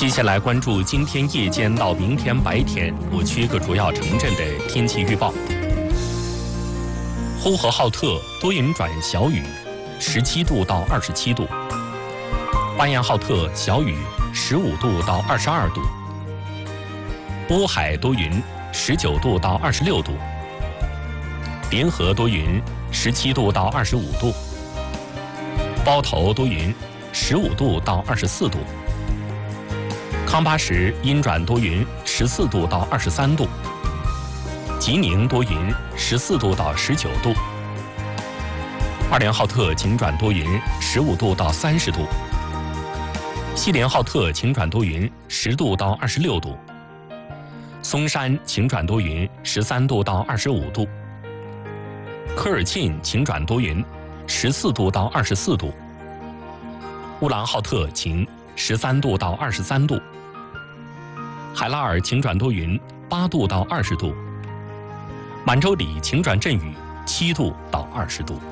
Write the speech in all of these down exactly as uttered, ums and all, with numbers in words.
接下来关注今天夜间到明天白天我区各主要城镇的天气预报。呼和浩特多云转小雨，十七度到二十七度；巴彦浩特小雨，十五度到二十二度；乌海多云，十九度到二十六度；临河多云，十七度到二十五度；包头多云，十五度到二十四度；康巴什阴转多云，十四度到二十三度；吉宁多云，十四度到十九度；二连浩特晴转多云，十五度到三十度；锡连浩特晴转多云，十度到二十六度；松山晴转多云，十三度到二十五度；科尔沁晴转多云，十四度到二十四度；乌兰浩特晴，十三度到二十三度；海拉尔晴转多云，八度到二十度；满洲里晴转阵雨，七度到二十度。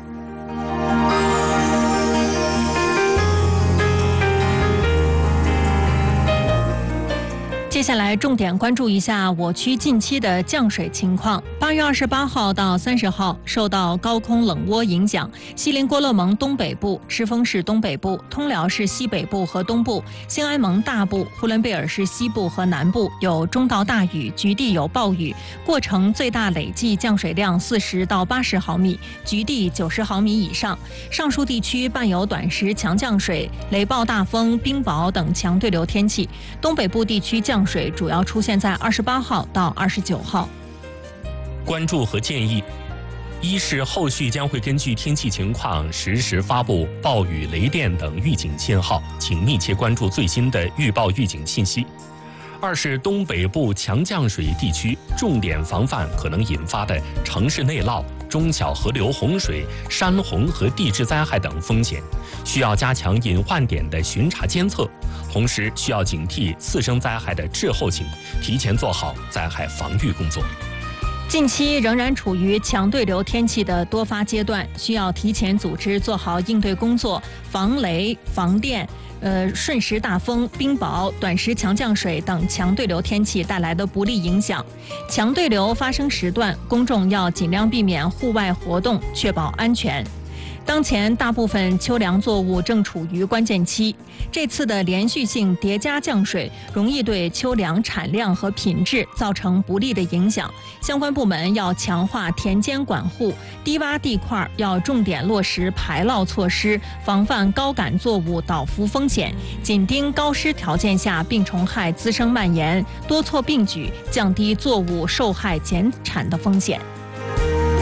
接下来重点关注一下我区近期的降水情况。八月二十八号到三十号，受到高空冷涡影响，锡林郭勒盟东北部、赤峰市东北部、通辽市西北部和东部、兴安盟大部、呼伦贝尔市西部和南部有中到大雨，局地有暴雨，过程最大累计降水量四十到八十毫米，局地九十毫米以上。上述地区伴有短时强降水、雷暴大风、冰雹等强对流天气。东北部地区降水主要出现在二十八号到二十九号。 关注和建议：一是后续将会根据天气情况实时发布暴雨、雷电等预警信号，请密切关注最新的预报预警信息；二是东北部强降水地区重点防范可能引发的城市内涝、中小河流洪水、山洪和地质灾害等风险，需要加强隐患点的巡查监测，同时需要警惕次生灾害的滞后性，提前做好灾害防御工作。 近期仍然处于强对流天气的多发阶段，需要提前组织做好应对工作，防雷、防电、呃瞬时大风、冰雹、短时强降水等强对流天气带来的不利影响。强对流发生时段，公众要尽量避免户外活动，确保安全。当前大部分秋粮作物正处于关键期，这次的连续性叠加降水容易对秋粮产量和品质造成不利的影响。相关部门要强化田间管护，低洼地块要重点落实排涝措施，防范高感作物倒伏风险，紧盯高湿条件下病虫害滋生蔓延，多措并举，降低作物受害减产的风险。